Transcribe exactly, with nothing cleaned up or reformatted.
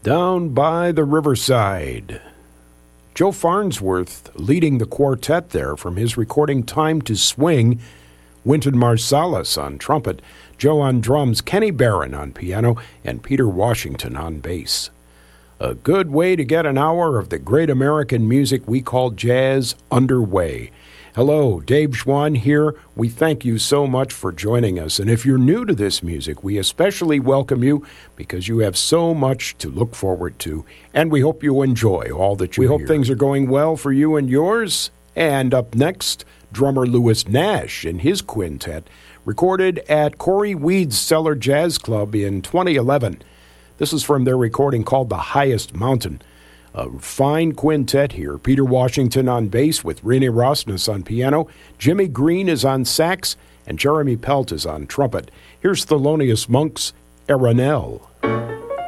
Down by the Riverside. Joe Farnsworth leading the quartet there from his recording Time to Swing. Wynton Marsalis on trumpet, Joe on drums, Kenny Barron on piano, and Peter Washington on bass. A good way to get an hour of the great American music we call jazz underway. Hello, Dave Schwann here. We thank you so much for joining us. And if you're new to this music, we especially welcome you because you have so much to look forward to. And we hope you enjoy all that you We hear. Hope things are going well for you and yours. And up next, drummer Louis Nash and his quintet, recorded at Corey Weed's Cellar Jazz Club in twenty eleven. This is from their recording called The Highest Mountain. A fine quintet here. Peter Washington on bass with Rene Rosnes on piano. Jimmy Green is on sax, and Jeremy Pelt is on trumpet. Here's Thelonious Monk's Aranel.